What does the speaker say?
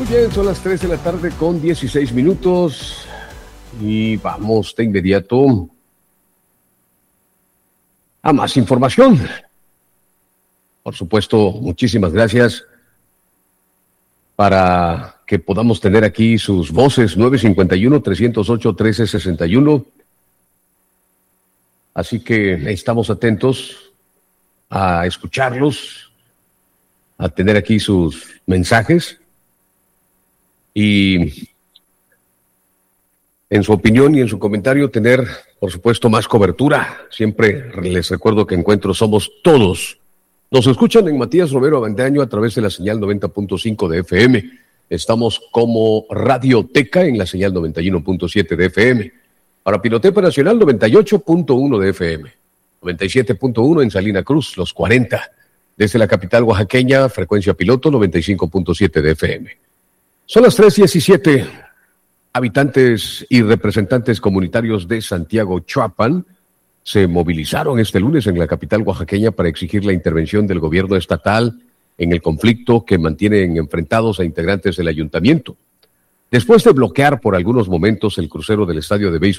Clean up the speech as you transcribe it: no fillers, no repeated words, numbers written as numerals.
Muy bien, son las 3 de la tarde con 16 minutos y vamos de inmediato a más información. Por supuesto, muchísimas gracias para que podamos tener aquí sus voces 951-308-1361. Así que estamos atentos a escucharlos, a tener aquí sus mensajes y en su opinión y en su comentario tener, por supuesto, más cobertura. Siempre les recuerdo que Encuentro somos todos. Nos escuchan en Matías Romero Avendaño a través de la señal 90.5 de FM. Estamos como Radioteca en la señal 91.7 de FM. Para Pinotepa Nacional 98.1 de FM. 97.1 en Salina Cruz, los 40. Desde la capital oaxaqueña, frecuencia piloto 95.7 de FM. Son las 3:17. Habitantes y representantes comunitarios de Santiago Chuapan se movilizaron este lunes en la capital oaxaqueña para exigir la intervención del gobierno estatal en el conflicto que mantienen enfrentados a integrantes del ayuntamiento. Después de bloquear por algunos momentos el crucero del estadio de béisbol